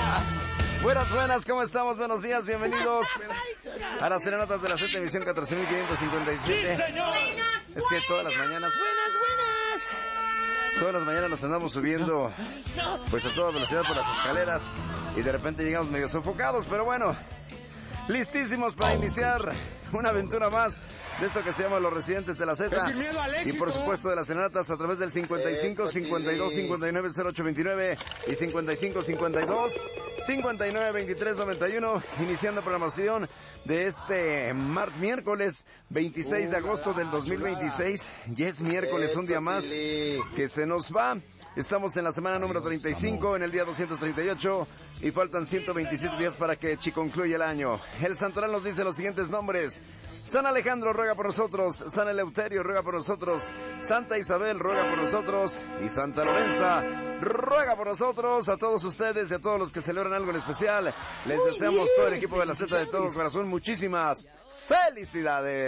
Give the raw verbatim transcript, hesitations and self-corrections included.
Buenas, buenas, ¿cómo estamos? Buenos días, bienvenidos a las serenatas de la Z, emisión catorce mil quinientos cincuenta y siete. Sí, señor. Es que todas las mañanas, buenas, buenas. Todas las mañanas nos andamos subiendo, pues a toda velocidad por las escaleras y de repente llegamos medio sofocados, pero bueno, listísimos para iniciar una aventura más de esto que se llama Los Residentes de la Z. Sin miedo al éxito. Y por supuesto de las serenatas a través del cincuenta y cinco, cincuenta y dos, cincuenta y nueve, cero ocho veintinueve y cincuenta y cinco, cincuenta y dos, cincuenta y nueve, veintitrés, noventa y uno, iniciando programación de este mar miércoles veintiséis de agosto del dos mil veintiséis. Ya es miércoles, un día más que se nos va. Estamos en la semana número treinta y cinco, en el día doscientos treinta y ocho, y faltan ciento veintisiete días para que concluya el año. El santoral nos dice los siguientes nombres: San Alejandro ruega por nosotros, San Eleuterio ruega por nosotros, Santa Isabel ruega por nosotros, y Santa Lorenza ruega por nosotros. A todos ustedes y a todos los que celebran algo en especial, les deseamos todo el equipo de la Z de todo corazón muchísimas felicidades.